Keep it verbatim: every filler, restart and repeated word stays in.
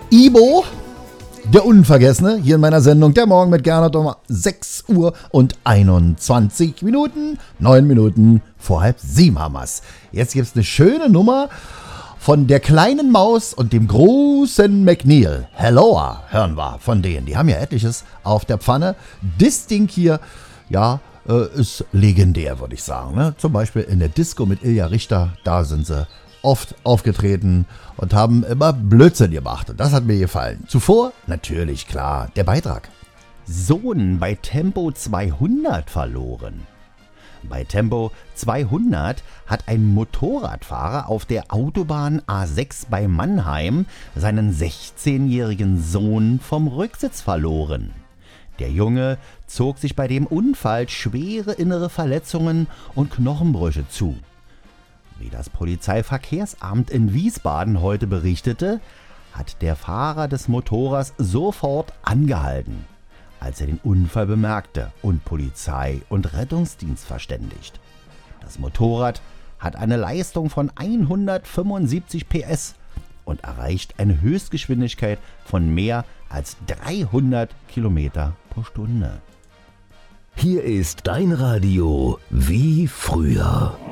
Ibo, der Unvergessene, hier in meiner Sendung Der Morgen mit Gernot um sechs Uhr und einundzwanzig Minuten, neun Minuten vor halb sieben haben wir's. Jetzt gibt's eine schöne Nummer von der kleinen Maus und dem großen McNeil. Helloa hören wir von denen. Die haben ja etliches auf der Pfanne. Das Ding hier, ja, äh, ist legendär, würde ich sagen. Ne? Zum Beispiel in der Disco mit Ilja Richter, da sind sie oft aufgetreten und haben immer Blödsinn gemacht. Und das hat mir gefallen. Zuvor, natürlich, klar, der Beitrag. Sohn bei Tempo zweihundert verloren. Bei Tempo zweihundert hat ein Motorradfahrer auf der Autobahn A sechs bei Mannheim seinen sechzehnjährigen Sohn vom Rücksitz verloren. Der Junge zog sich bei dem Unfall schwere innere Verletzungen und Knochenbrüche zu. Wie das Polizeiverkehrsamt in Wiesbaden heute berichtete, hat der Fahrer des Motorrads sofort angehalten, als er den Unfall bemerkte und Polizei und Rettungsdienst verständigt. Das Motorrad hat eine Leistung von hundertfünfundsiebzig P S und erreicht eine Höchstgeschwindigkeit von mehr als dreihundert Kilometer pro Stunde. Hier ist dein Radio wie früher.